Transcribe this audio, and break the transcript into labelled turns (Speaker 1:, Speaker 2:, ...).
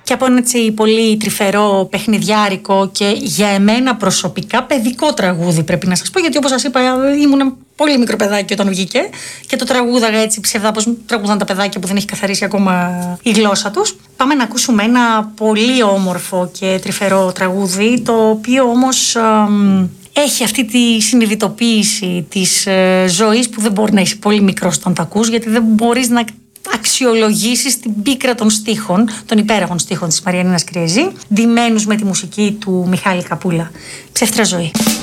Speaker 1: και από ένα έτσι πολύ τρυφερό, παιχνιδιάρικο και για εμένα προσωπικά παιδικό τραγούδι, πρέπει να σας πω, γιατί όπως σας είπα ήμουν πολύ μικρό παιδάκι όταν βγήκε και το τραγούδαγα έτσι ψευδά, πως τραγουδάνε τα παιδάκια που δεν έχει καθαρίσει ακόμα η γλώσσα τους. Πάμε να ακούσουμε ένα πολύ όμορφο και τρυφερό τραγούδι, το οποίο όμως έχει αυτή τη συνειδητοποίηση της ζωής που δεν μπορεί να είσαι πολύ μικρός όταν τα ακούς, γιατί δεν μπορείς να αξιολογήσεις την πίκρα των στίχων, των υπέροχων στίχων της Μαριανίνας Κριεζή, ντυμένους με τη μουσική του Μιχάλη Καπούλα. Ψεύτρα ζωή.